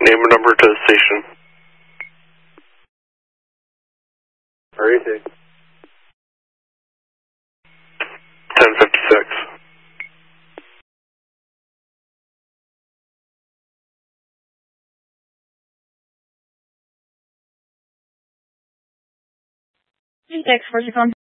Name and number to the station. Everything. 1056. Thanks for your contact.